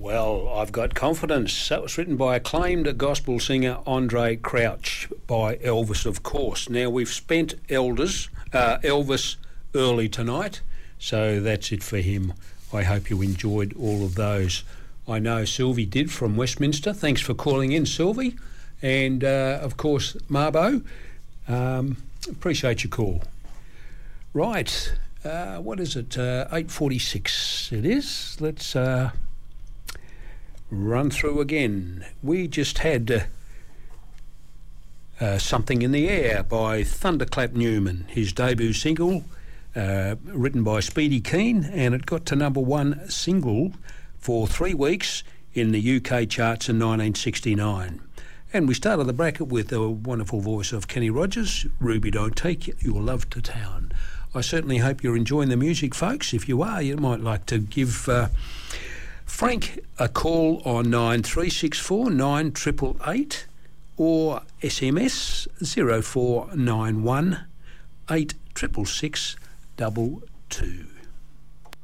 Well, I've got confidence. That was written by acclaimed gospel singer Andre Crouch, by Elvis, of course. Now, we've spent Elvis early tonight, so that's it for him. I hope you enjoyed all of those. I know Sylvie did from Westminster. Thanks for calling in, Sylvie. And, of course, Marbo, appreciate your call. Right, what is it? 8:46 it is. Let's run through again. We just had Something in the Air by Thunderclap Newman, his debut single, written by Speedy Keen, and it got to number one single for 3 weeks in the UK charts in 1969. And we started the bracket with the wonderful voice of Kenny Rogers, Ruby Don't Take Your Love to Town. I certainly hope you're enjoying the music, folks. If you are, you might like to give Frank a call on 9364 9888 or SMS 0491 866 22.